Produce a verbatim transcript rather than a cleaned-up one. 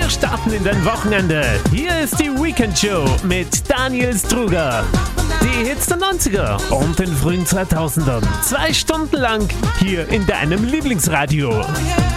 Wir starten in dein Wochenende. Hier ist die Weekend Show mit Daniel Struger. Die Hits der neunziger und den frühen zweitausendern. Zwei Stunden lang hier in deinem Lieblingsradio.